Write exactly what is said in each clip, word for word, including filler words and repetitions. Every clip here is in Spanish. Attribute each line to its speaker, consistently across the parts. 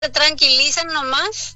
Speaker 1: se tranquilicen nomás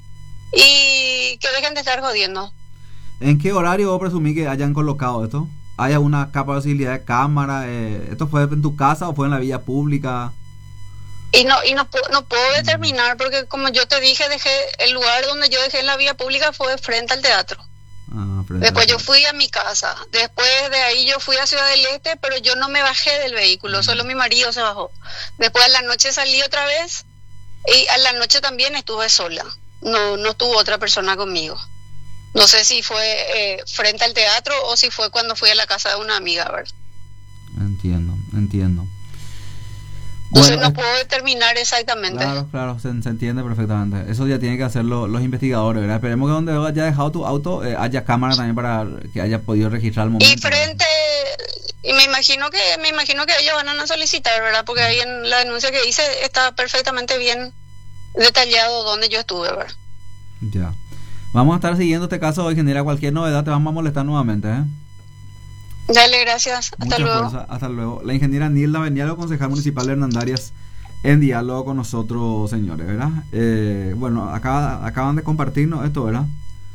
Speaker 1: y que dejen de estar jodiendo.
Speaker 2: ¿En qué horario vos presumís que hayan colocado esto? ¿Hay alguna capacidad de cámara? Eh, ¿Esto fue en tu casa o fue en la vía pública?
Speaker 1: Y no y no, no puedo determinar porque, como yo te dije, dejé el lugar donde yo dejé la vía pública fue frente al teatro.
Speaker 2: Ah,
Speaker 1: Después yo fui a mi casa. Después de ahí yo fui a Ciudad del Este, pero yo no me bajé del vehículo, solo mi marido se bajó. Después a la noche salí otra vez y a la noche también estuve sola. No, no estuvo otra persona conmigo. No sé si fue eh, frente al teatro o si fue cuando fui a la casa de una amiga, ¿verdad?
Speaker 2: Entiendo, entiendo.
Speaker 1: Entonces
Speaker 2: Bueno,
Speaker 1: no puedo determinar exactamente.
Speaker 2: Claro, claro, se, se entiende perfectamente. Eso ya tienen que hacerlo los investigadores, ¿verdad? Esperemos que donde haya dejado tu auto eh, haya cámara también para que haya podido registrar el momento.
Speaker 1: Y frente, y me imagino que me imagino que ellos van a solicitar, ¿verdad? Porque ahí en la denuncia que hice está perfectamente bien detallado dónde yo estuve, ¿verdad?
Speaker 2: Ya. Vamos a estar siguiendo este caso, ingeniera. Cualquier novedad te vamos a molestar nuevamente, ¿eh?
Speaker 1: Dale, gracias. Hasta
Speaker 2: Mucha
Speaker 1: luego.
Speaker 2: fuerza. Hasta luego. La ingeniera Nilda Benialo, concejal municipal de Hernandarias, en diálogo con nosotros, señores, ¿verdad? Eh, bueno, acá, acaban de compartirnos esto, ¿verdad?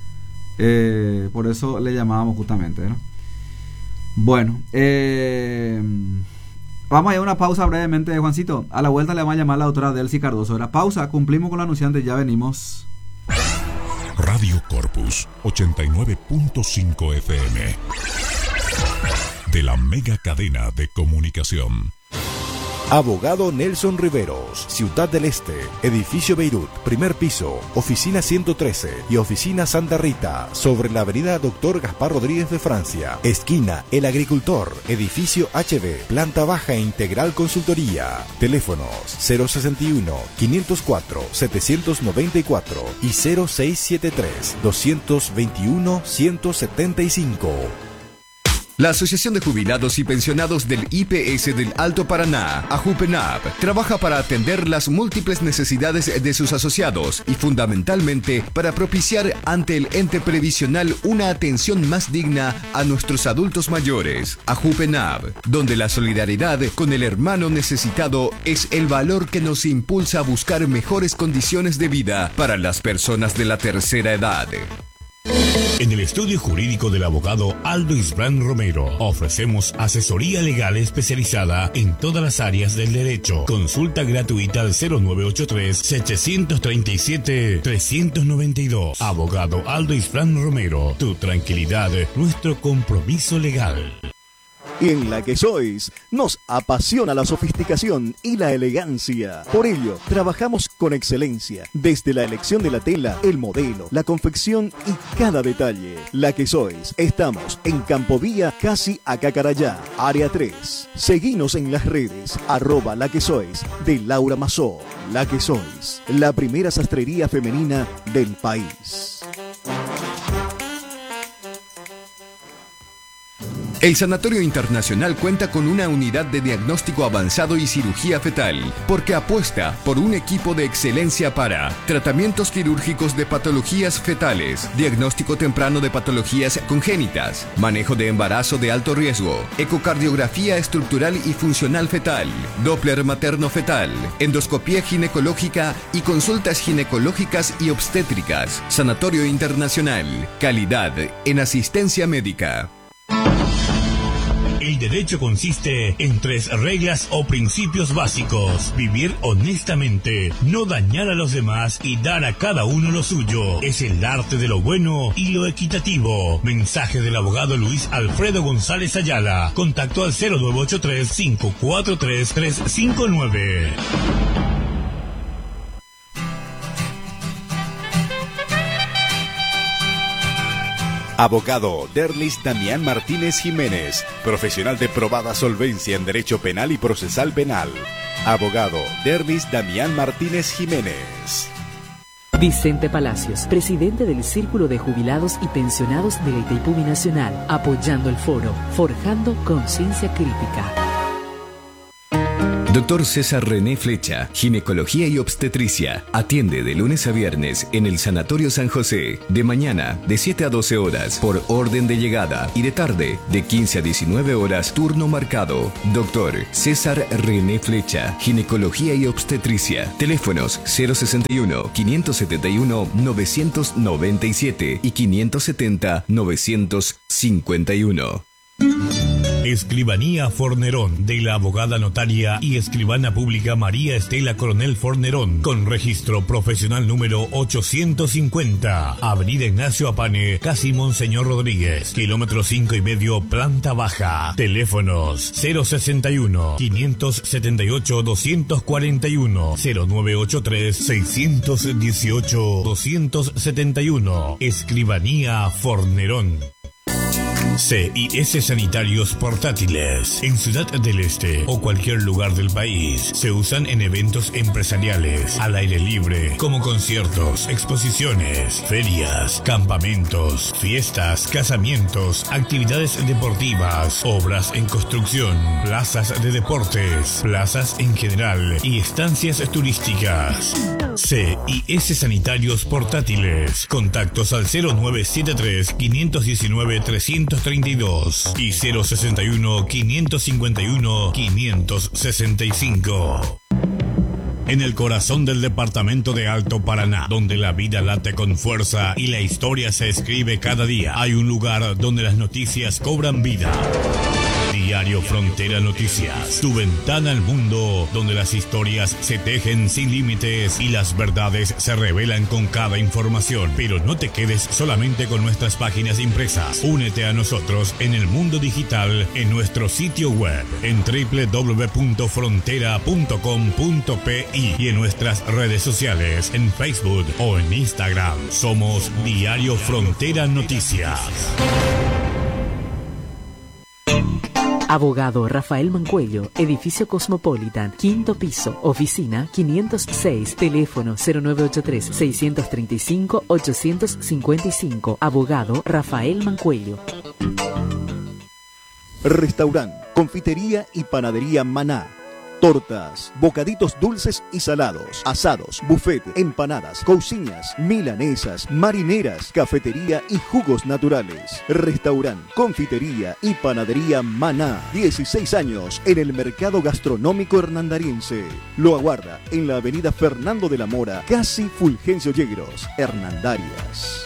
Speaker 2: Eh, por eso le llamábamos justamente, ¿verdad? Bueno, eh, vamos a ir a una pausa brevemente, Juancito. A la vuelta le vamos a llamar a la doctora Delcy Cardoso. ¿Verdad? Pausa, cumplimos con la anunciante, ya venimos.
Speaker 3: Radio Corpus ochenta y nueve punto cinco F M de la mega cadena de comunicación.
Speaker 4: Abogado Nelson Riveros, Ciudad del Este, Edificio Beirut, primer piso, Oficina ciento trece y Oficina Santa Rita, sobre la avenida Doctor Gaspar Rodríguez de Francia, esquina El Agricultor, Edificio H B, planta baja e integral consultoría. Teléfonos cero sesenta y uno, quinientos cuatro, setecientos noventa y cuatro y cero seiscientos setenta y tres, doscientos veintiuno, ciento setenta y cinco.
Speaker 5: La Asociación de Jubilados y Pensionados del I P S del Alto Paraná, AJUPENAP, trabaja para atender las múltiples necesidades de sus asociados y fundamentalmente para propiciar ante el ente previsional una atención más digna a nuestros adultos mayores. AJUPENAP, donde la solidaridad con el hermano necesitado es el valor que nos impulsa a buscar mejores condiciones de vida para las personas de la tercera edad.
Speaker 3: En el estudio jurídico del abogado Aldo Isbrán Romero ofrecemos asesoría legal especializada en todas las áreas del derecho. Consulta gratuita al cero nueve ocho tres, setecientos treinta y siete, trescientos noventa y dos. Abogado Aldo Isbrán Romero, tu tranquilidad, nuestro compromiso legal.
Speaker 6: Y en La Que Sois nos apasiona la sofisticación y la elegancia. Por ello, trabajamos con excelencia, desde la elección de la tela, el modelo, la confección y cada detalle. La Que Sois, estamos en Campovía, casi a Cacarayá, área tres. Seguinos en las redes, arroba La Que Sois, de Laura Mazó. La Que Sois, la primera sastrería femenina del país.
Speaker 5: El Sanatorio Internacional cuenta con una unidad de diagnóstico avanzado y cirugía fetal, porque apuesta por un equipo de excelencia para tratamientos quirúrgicos de patologías fetales, diagnóstico temprano de patologías congénitas, manejo de embarazo de alto riesgo, ecocardiografía estructural y funcional fetal, Doppler materno-fetal, endoscopía ginecológica y consultas ginecológicas y obstétricas. Sanatorio Internacional, calidad en asistencia médica.
Speaker 3: El derecho consiste en tres reglas o principios básicos: vivir honestamente, no dañar a los demás y dar a cada uno lo suyo. Es el arte de lo bueno y lo equitativo. Mensaje del abogado Luis Alfredo González Ayala. Contacto al cero nueve ocho tres, cinco cuatro tres, tres cinco nueve.
Speaker 4: Abogado Derlis Damián Martínez Jiménez, profesional de probada solvencia en Derecho Penal y Procesal Penal. Abogado Derlis Damián Martínez Jiménez.
Speaker 7: Vicente Palacios, presidente del Círculo de Jubilados y Pensionados de la Itaipú Binacional, apoyando el foro Forjando Conciencia Crítica.
Speaker 5: Doctor César René Flecha, Ginecología y Obstetricia. Atiende de lunes a viernes en el Sanatorio San José. De mañana, de siete a doce horas, por orden de llegada. Y de tarde, de quince a diecinueve horas, turno marcado. Doctor César René Flecha, Ginecología y Obstetricia. Teléfonos cero sesenta y uno, quinientos setenta y uno, novecientos noventa y siete y quinientos setenta, novecientos cincuenta y uno.
Speaker 3: Escribanía Fornerón, de la abogada notaria y escribana pública María Estela Coronel Fornerón, con registro profesional número ochocientos cincuenta, Avenida Ignacio Apane, casi Monseñor Rodríguez, kilómetro cinco y medio, planta baja. Teléfonos cero sesenta y uno, quinientos setenta y ocho, doscientos cuarenta y uno, cero nueve ochenta y tres, seiscientos dieciocho, doscientos setenta y uno. Escribanía Fornerón. C I S Sanitarios Portátiles. En Ciudad del Este o cualquier lugar del país se usan en eventos empresariales al aire libre, como conciertos, exposiciones, ferias, campamentos, fiestas, casamientos, actividades deportivas, obras en construcción, plazas de deportes, plazas en general y estancias turísticas. C I S Sanitarios Portátiles. Contactos al cero nueve siete tres, quinientos diecinueve, trescientos treinta y dos y cero sesenta y uno, quinientos cincuenta y uno, quinientos sesenta y cinco. En el corazón del departamento de Alto Paraná, donde la vida late con fuerza y la historia se escribe cada día, hay un lugar donde las noticias cobran vida. Diario Frontera Noticias, tu ventana al mundo, donde las historias se tejen sin límites y las verdades se revelan con cada información. Pero no te quedes solamente con nuestras páginas impresas. Únete a nosotros en el mundo digital en nuestro sitio web en doble u doble u doble u punto frontera punto com punto pe y en nuestras redes sociales en Facebook o en Instagram. Somos Diario Frontera Noticias.
Speaker 7: Abogado Rafael Mancuello, Edificio Cosmopolitan, quinto piso, oficina quinientos seis, teléfono cero nueve ochenta y tres, seiscientos treinta y cinco, ochocientos cincuenta y cinco. Abogado Rafael Mancuello.
Speaker 6: Restaurant, confitería y panadería Maná. Tortas, bocaditos dulces y salados, asados, buffet, empanadas, cousiñas, milanesas, marineras, cafetería y jugos naturales. Restaurant, confitería y panadería Maná. dieciséis años en el mercado gastronómico hernandariense. Lo aguarda en la avenida Fernando de la Mora, casi Fulgencio Yegros, Hernandarias.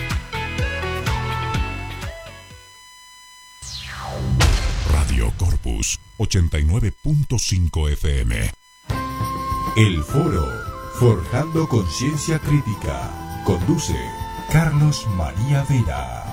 Speaker 3: Radio Corpus ochenta y nueve punto cinco F M.
Speaker 4: El Foro, Forjando Conciencia Crítica. Conduce Carlos María Vera.